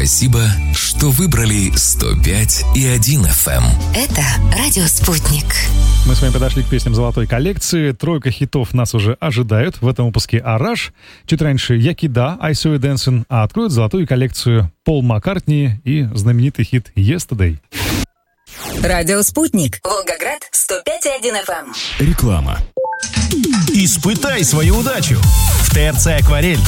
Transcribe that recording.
Спасибо, что выбрали 105,1 FM. Это «Радио Спутник». Мы с вами подошли к песням золотой коллекции. Тройка хитов нас уже ожидают. В этом выпуске «Араш». Чуть раньше «Якида», «I Saw You Dancing», а откроют золотую коллекцию Пол Маккартни и знаменитый хит «Yesterday». «Радио Спутник». Волгоград, 105,1 FM. Реклама. Испытай свою удачу. В ТРЦ «Акварель»